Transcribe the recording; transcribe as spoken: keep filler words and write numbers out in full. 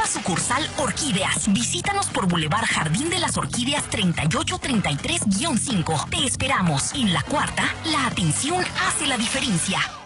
sucursal Orquídeas. Visítanos por Boulevard Jardín de las Orquídeas treinta y ocho treinta y tres guión cinco. Te esperamos. En La Cuarta, la atención hace la diferencia.